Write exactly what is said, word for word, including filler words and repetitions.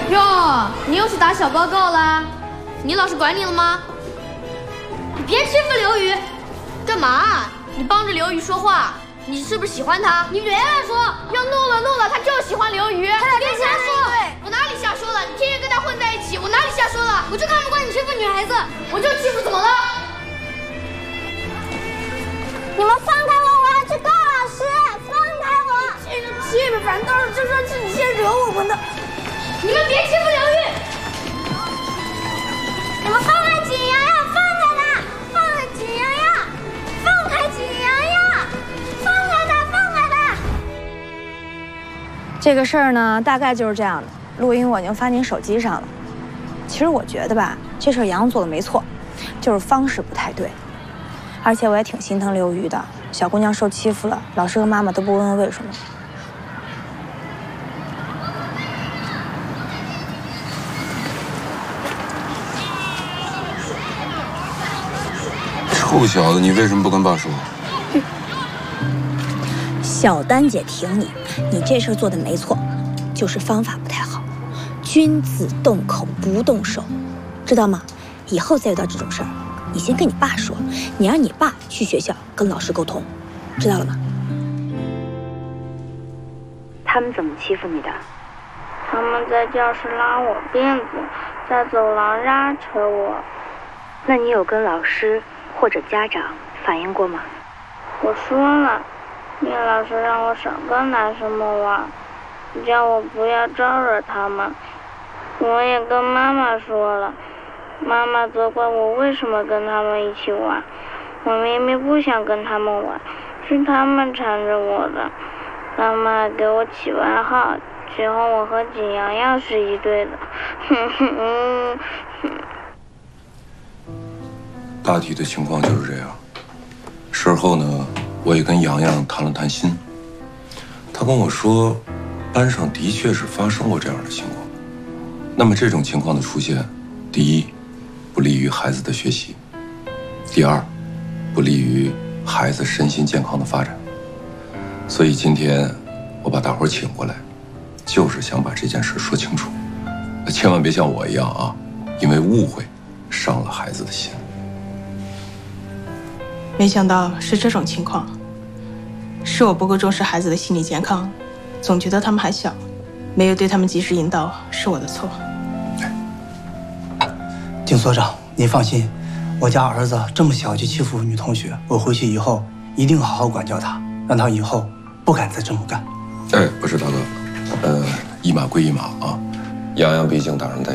哟，你又是打小报告啦？你老师管你了吗？你别欺负刘宇！干嘛？你帮着刘宇说话？你是不是喜欢他？你别乱说！要怒了怒了，他就喜欢刘宇。他俩别瞎说！我哪里瞎说了？你天天跟他混在一起，我哪里瞎说了？我就看不惯你欺负女孩子，我就欺负，怎么了？ 你们放开我！我要去告老师！放开我！ 这个气呗，反正到时候就说是你先惹我们的。你们别欺负刘玉！ 你们放开景阳阳！放开他！放开景阳阳！放开景阳阳！放开他！放开他！ 这个事儿呢，大概就是这样的。录音我已经发您手机上了。其实我觉得吧，这事儿杨做的没错，就是方式不太对。而且我也挺心疼刘瑜的，小姑娘受欺负了，老师和妈妈都不问问为什么。 臭小子，你为什么不跟爸说？ 小丹姐挺你，你这事儿做的没错，就是方法不太好。君子动口不动手，知道吗？以后再遇到这种事儿，你先跟你爸说，你让你爸去学校跟老师沟通，知道了吗？他们怎么欺负你的？ 他们在教室拉我辫子，在走廊拉扯我。 那你有跟老师或者家长反映过吗？ 我说了，叶老师让我少跟男生们玩，叫我不要招惹他们。我也跟妈妈说了，妈妈责怪我为什么跟他们一起玩，我明明不想跟他们玩，是他们缠着我的。妈妈给我起外号，喜欢我和景阳阳是一对的。哼哼。 大体的情况就是这样。事后呢，我也跟洋洋谈了谈心，他跟我说，班上的确是发生过这样的情况。那么这种情况的出现，第一，不利于孩子的学习；第二，不利于孩子身心健康的发展。所以今天我把大伙儿请过来，就是想把这件事说清楚。千万别像我一样啊，因为误会伤了孩子的心。 没想到是这种情况，是我不够重视孩子的心理健康，总觉得他们还小，没有对他们及时引导，是我的错。 景所长，您放心，我家儿子这么小就欺负女同学，我回去以后一定好好管教他，让他以后不敢再这么干。 哎，不是大哥，呃，一码归一码啊，洋洋毕竟大人在